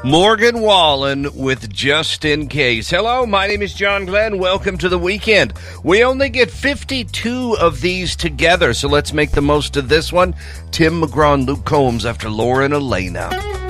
Morgan Wallen with Just In Case. Hello, my name is John Glenn. Welcome to the weekend. We only get 52 of these together, so let's make the most of this one. Tim McGraw and Luke Combs after Laura and Elena.